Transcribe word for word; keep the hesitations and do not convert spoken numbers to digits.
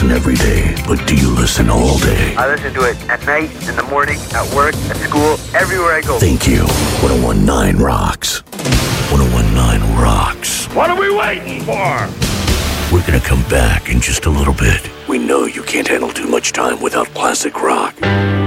listen every day, but do you listen all day? I listen to it at night, in the morning, at work, at school, everywhere I go. Thank you. one oh one point nine rocks. one oh one point nine rocks. What are we waiting for? We're gonna come back in just a little bit. We know you can't handle too much time without classic rock.